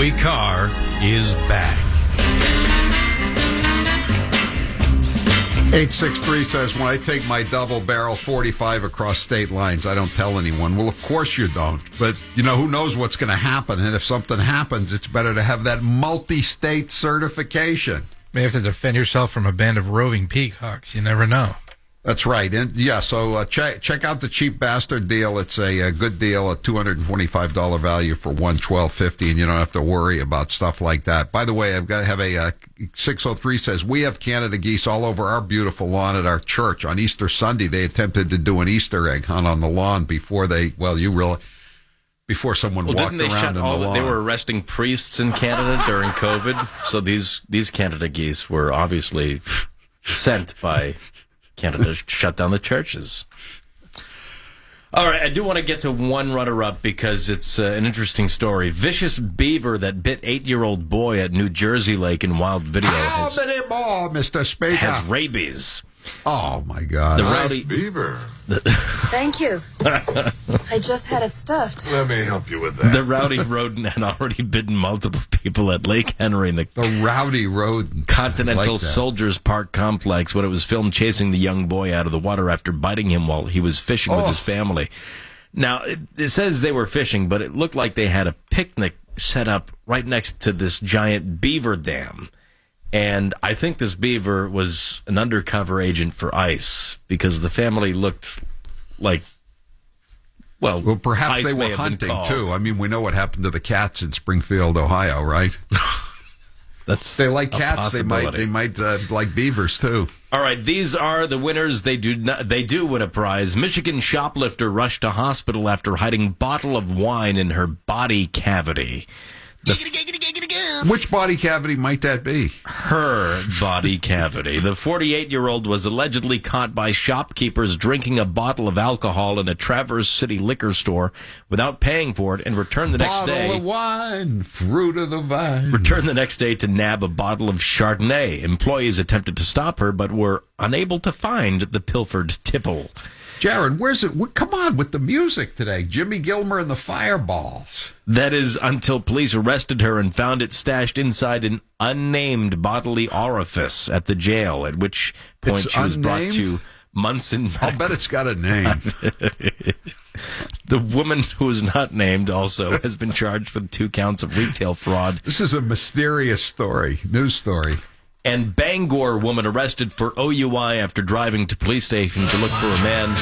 Joey Carr is back. 863 says, when I take my double-barrel 45 across state lines, I don't tell anyone. Well, of course you don't. But, who knows what's going to happen? And if something happens, it's better to have that multi-state certification. You may have to defend yourself from a band of roving peacocks. You never know. That's right. And so check out the Cheap Bastard deal. It's a good deal, a $225 value for $112.50, and you don't have to worry about stuff like that. By the way, I've got to have a 603 says, we have Canada geese all over our beautiful lawn at our church. On Easter Sunday, they attempted to do an Easter egg hunt on the lawn before someone walked around in the lawn. They were arresting priests in Canada during COVID, so these Canada geese were obviously sent by Canada to shut down the churches. All right, I do want to get to one runner-up because it's an interesting story. Vicious beaver that bit 8-year-old boy at New Jersey Lake in wild video How many more, Mr. Speaker? has rabies. Oh, my God. The Nice rowdy beaver. Thank you. I just had it stuffed. Let me help you with that. The rowdy rodent had already bitten multiple people at Lake Henry in the rowdy rodent. Continental Like that. Soldiers Park complex when it was filmed chasing the young boy out of the water after biting him while he was fishing with his family. Now, it says they were fishing, but it looked like they had a picnic set up right next to this giant beaver dam. And I think this beaver was an undercover agent for ICE because the family looked like, well perhaps ICE they may were have been hunting, called. too. I mean, we know what happened to the cats in Springfield, Ohio, right? They like cats. They might like beavers, too. All right, these are the winners. They do win a prize. Michigan shoplifter rushed to hospital after hiding bottle of wine in her body cavity. Which body cavity might that be? Her body cavity. The 48-year-old was allegedly caught by shopkeepers drinking a bottle of alcohol in a Traverse City liquor store without paying for it and returned the next day. Bottle of wine, fruit of the vine. Returned the next day to nab a bottle of Chardonnay. Employees attempted to stop her but were unable to find the pilfered tipple. Jared, where's it? Come on with the music today. Jimmy Gilmer and the Fireballs. That is until police arrested her and found it stashed inside an unnamed bodily orifice at the jail, at which point she was brought to months in... I'll bet it's got a name. The woman who is not named also has been charged with 2 counts of retail fraud. This is a mysterious story, news story. And Bangor woman arrested for OUI after driving to police station to look for a man